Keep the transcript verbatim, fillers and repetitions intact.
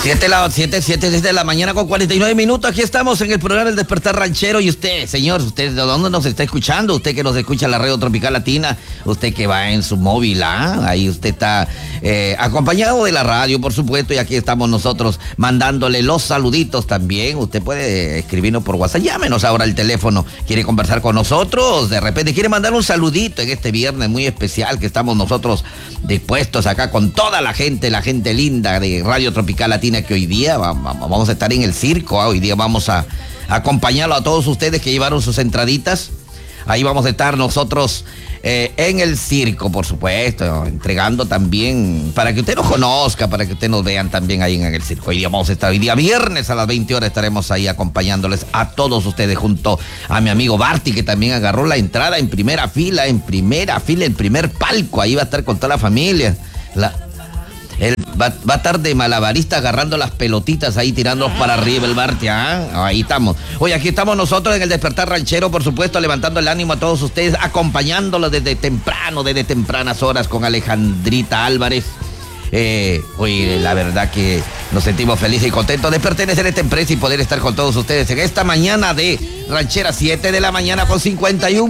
Siete, la, siete, siete desde la mañana con cuarenta y nueve minutos. Aquí estamos en el programa El Despertar Ranchero. Y usted, señor, usted de dónde nos está escuchando, usted que nos escucha en la radio Tropical Latina, usted que va en su móvil, ¿ah? Ahí usted está eh, acompañado de la radio, por supuesto, y aquí estamos nosotros mandándole los saluditos también. Usted puede escribirnos por WhatsApp, llámenos ahora al teléfono. ¿Quiere conversar con nosotros? De repente quiere mandar un saludito en este viernes muy especial que estamos nosotros dispuestos acá con toda la gente, la gente linda de Radio Tropical Latina, que hoy día vamos a estar en el circo, ¿eh? Hoy día vamos a, a acompañarlo a todos ustedes que llevaron sus entraditas. Ahí vamos a estar nosotros eh, en el circo, por supuesto, entregando también, para que usted nos conozca, para que usted nos vean también ahí en el circo. Hoy día vamos a estar, hoy día viernes a las veinte horas estaremos ahí acompañándoles a todos ustedes junto a mi amigo Barty, que también agarró la entrada en primera fila, en primera fila, en primer palco. Ahí va a estar con toda la familia. La... Él va, va a estar de malabarista agarrando las pelotitas ahí, tirándolos para arriba el Barty, ¿ah? Ahí estamos. Oye, aquí estamos nosotros en el Despertar Ranchero, por supuesto, levantando el ánimo a todos ustedes, acompañándolos desde temprano, desde tempranas horas con Alejandrita Álvarez. Eh, oye, la verdad que nos sentimos felices y contentos de pertenecer a esta empresa y poder estar con todos ustedes en esta mañana de Ranchera, siete de la mañana con cincuenta y uno.